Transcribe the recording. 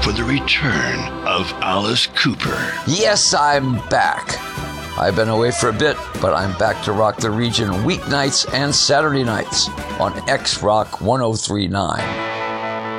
for the return of Alice Cooper. Yes, I'm back. I've been away for a bit, but I'm back to rock the region weeknights and Saturday nights on X Rock 1039.